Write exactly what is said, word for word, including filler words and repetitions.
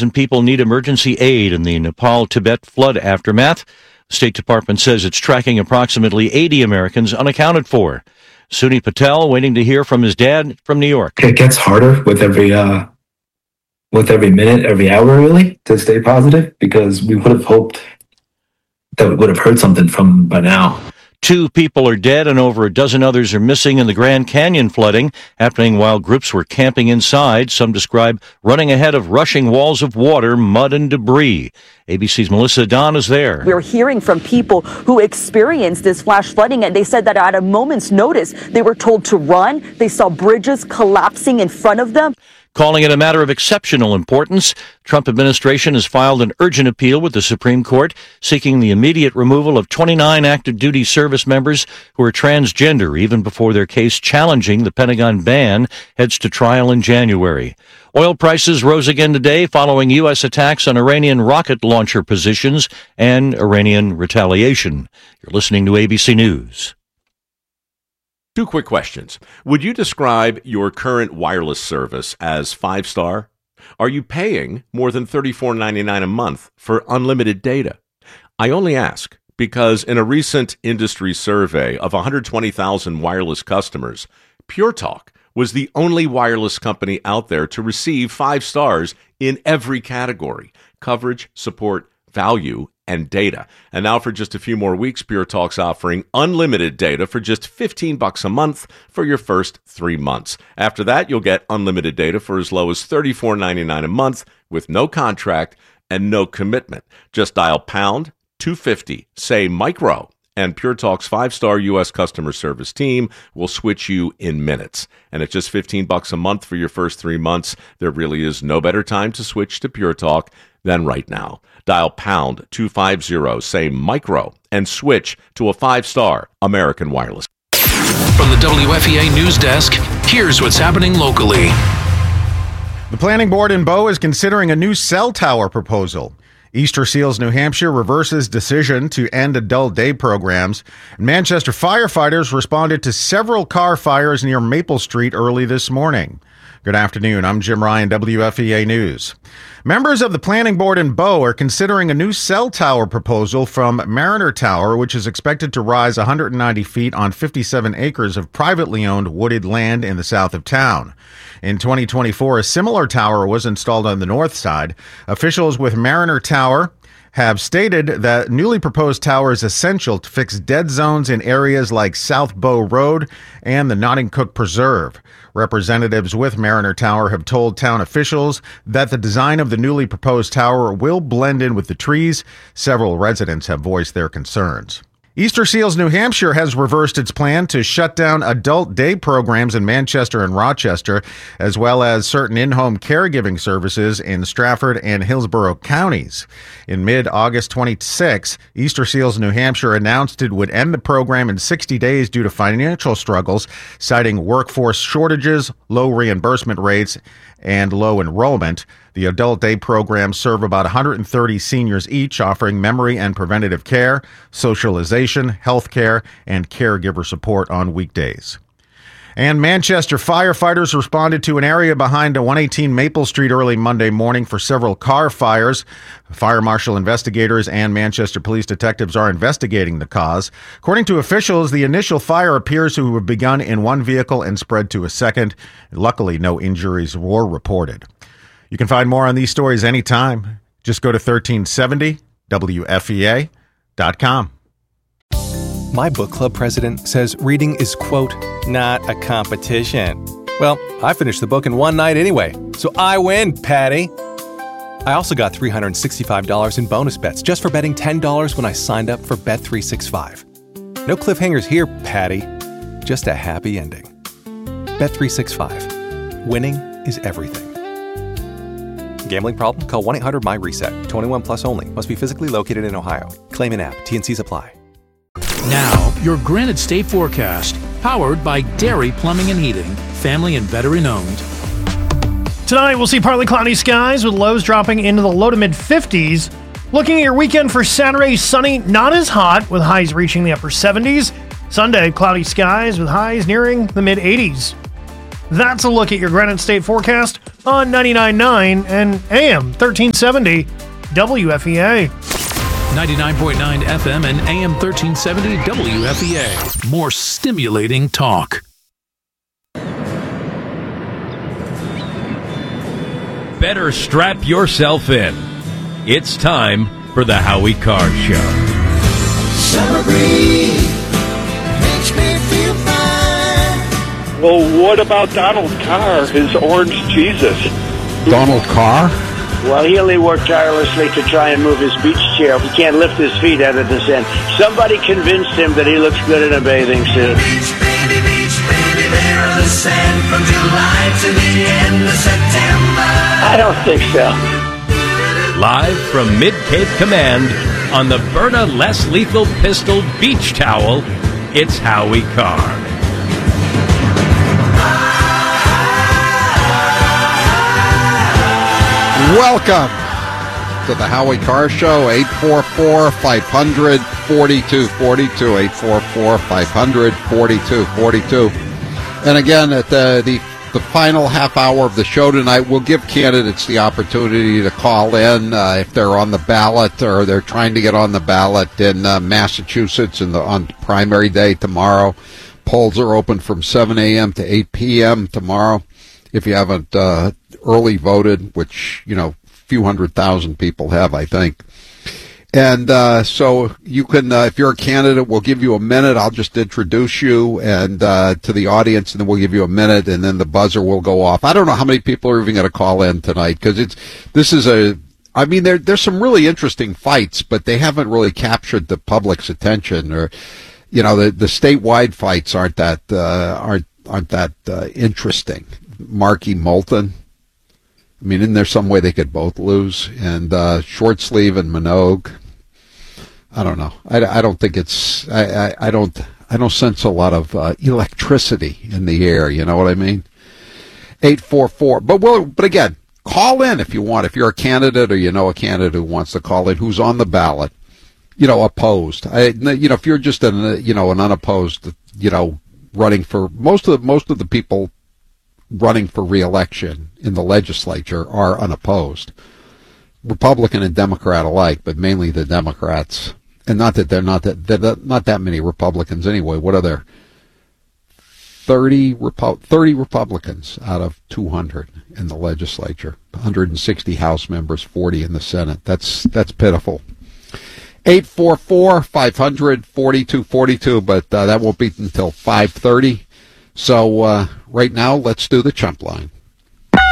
thousand people need emergency aid in the Nepal-Tibet flood aftermath. The State Department says it's tracking approximately eighty Americans unaccounted for. Suni Patel waiting to hear from his dad from New York. It gets harder with every uh, with every minute, every hour, really, to stay positive, because we would have hoped that we would have heard something from them by now. Two people are dead and over a dozen others are missing in the Grand Canyon flooding, happening while groups were camping inside. Some describe running ahead of rushing walls of water, mud, and debris. A B C's Melissa Don is there. We're hearing from people who experienced this flash flooding, and they said that at a moment's notice, they were told to run. They saw bridges collapsing in front of them. Calling it a matter of exceptional importance, Trump administration has filed an urgent appeal with the Supreme Court seeking the immediate removal of twenty-nine active duty service members who are transgender even before their case challenging the Pentagon ban heads to trial in January. Oil prices rose again today following U S attacks on Iranian rocket launcher positions and Iranian retaliation. You're listening to A B C News. Two quick questions. Would you describe your current wireless service as five-star? Are you paying more than thirty-four ninety-nine a month for unlimited data? I only ask because in a recent industry survey of one hundred twenty thousand wireless customers, Pure Talk was the only wireless company out there to receive five stars in every category: coverage, support, value, and data. And now for just a few more weeks, Pure Talk's offering unlimited data for just fifteen bucks a month for your first three months. After that, you'll get unlimited data for as low as thirty-four ninety-nine a month with no contract and no commitment. Just dial pound two fifty, say micro, and Pure Talk's five-star U S customer service team will switch you in minutes. And at just fifteen bucks a month for your first three months, there really is no better time to switch to Pure Talk than right now. Dial pound two fifty, say micro, and switch to a five-star American Wireless. From the W F E A News Desk, here's what's happening locally. The Planning Board in Bow is considering a new cell tower proposal. Easter Seals, New Hampshire reverses decision to end adult day programs. Manchester firefighters responded to several car fires near Maple Street early this morning. Good afternoon. I'm Jim Ryan, W F E A News. Members of the Planning Board in Bow are considering a new cell tower proposal from Mariner Tower, which is expected to rise one hundred ninety feet on fifty-seven acres of privately owned wooded land in the south of town. In twenty twenty-four, a similar tower was installed on the north side. Officials with Mariner Tower have stated that newly proposed tower is essential to fix dead zones in areas like South Bow Road and the Notting Cook Preserve. Representatives with Mariner Tower have told town officials that the design of the newly proposed tower will blend in with the trees. Several residents have voiced their concerns. Easter Seals, New Hampshire has reversed its plan to shut down adult day programs in Manchester and Rochester, as well as certain in-home caregiving services in Stratford and Hillsborough counties. In mid-August twenty-sixth, Easter Seals, New Hampshire announced it would end the program in sixty days due to financial struggles, citing workforce shortages, low reimbursement rates, and low enrollment. The adult day programs serve about one hundred thirty seniors each, offering memory and preventative care, socialization, health care, and caregiver support on weekdays. And Manchester firefighters responded to an area behind one eighteen Maple Street early Monday morning for several car fires. Fire marshal investigators and Manchester police detectives are investigating the cause. According to officials, the initial fire appears to have begun in one vehicle and spread to a second. Luckily, no injuries were reported. You can find more on these stories anytime. Just go to thirteen seventy W F E A dot com. My book club president says reading is, quote, not a competition. Well, I finished the book in one night anyway, so I win, Patty. I also got three hundred sixty-five dollars in bonus bets just for betting ten dollars when I signed up for Bet three sixty-five. No cliffhangers here, Patty. Just a happy ending. Bet three sixty-five. Winning is everything. Gambling problem? Call one eight hundred my reset. twenty-one plus only. Must be physically located in Ohio. Claim in app. T and C's apply. Now, your Granite State forecast, powered by Dairy Plumbing and Heating, family and veteran owned. Tonight, we'll see partly cloudy skies with lows dropping into the low to mid fifties. Looking at your weekend for Saturday, sunny, not as hot, with highs reaching the upper seventies. Sunday, cloudy skies with highs nearing the mid eighties. That's a look at your Granite State forecast on ninety-nine point nine and A M thirteen seventy W F E A. ninety-nine point nine F M and A M thirteen seventy W F E A. More stimulating talk. Better strap yourself in. It's time for the Howie Carr Show. Summer breeze makes me feel fine. Well, what about Donald Carr, his orange Jesus? Donald Carr? Well, he only worked tirelessly to try and move his beach chair. He can't lift his feet out of the sand. Somebody convinced him that he looks good in a bathing suit. Beach, baby, beach, baby, there on the sand from July to the end of September. I don't think so. Live from Mid-Cape Command on the Byrna Less Lethal Pistol Beach Towel, it's Howie Carr. Welcome to the Howie Carr Show, eight four four, five hundred, forty-two forty-two, eight four four, five hundred, forty-two forty-two. And again, at the, the the final half hour of the show tonight, we'll give candidates the opportunity to call in uh, if they're on the ballot or they're trying to get on the ballot in uh, Massachusetts in the, on primary day tomorrow. Polls are open from seven a.m. to eight p.m. tomorrow. If you haven't uh, early voted, which, you know, a few hundred thousand people have, I think. And uh, so you can, uh, if you're a candidate, we'll give you a minute. I'll just introduce you and uh, to the audience, and then we'll give you a minute, and then the buzzer will go off. I don't know how many people are even going to call in tonight, because it's this is a, I mean, there there's some really interesting fights, but they haven't really captured the public's attention, or, you know, the the statewide fights aren't that uh, aren't aren't that uh, interesting. Markey Moulton. I mean, isn't there some way they could both lose? And uh, Short Sleeve and Minogue. I don't know. I, I don't think it's. I, I, I don't. I don't sense a lot of uh, electricity in the air. You know what I mean? Eight four four. But well, but again, call in if you want. If you're a candidate or you know a candidate who wants to call in, who's on the ballot, you know, opposed. I, you know, if you're just an, you know, an unopposed, you know, running for most of the, most of the people running for re-election in the legislature are unopposed, Republican and Democrat alike, but mainly the Democrats. And not that they're not that they're not that many Republicans anyway. What are there? thirty, Repo- thirty Republicans out of two hundred in the legislature. one hundred sixty House members, forty in the Senate. That's that's pitiful. eight four four, five hundred, forty-two forty-two, but uh, that won't be until five thirty. So uh, right now, let's do the chump line.